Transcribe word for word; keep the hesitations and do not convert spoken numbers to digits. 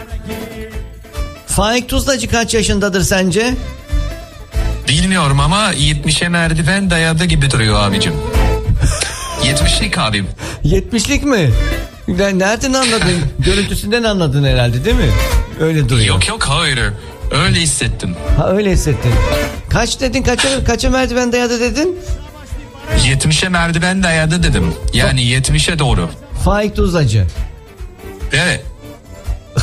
Faik Tuzlacı kaç yaşındadır sence? Bilmiyorum ama yetmişe merdiven dayadı gibi duruyor abicim. yetmişlik abim. yetmişlik mi? Nereden anladın? Görüntüsünden anladın herhalde değil mi? Öyle duruyor. Yok yok hayır. Öyle hissettim. Ha öyle hissettin. Kaç dedin? Kaça, kaça merdiven dayadı dedin? yetmişe merdiven dayadı dedim. Yani yetmişe doğru. Faik Tuzlacı. Evet.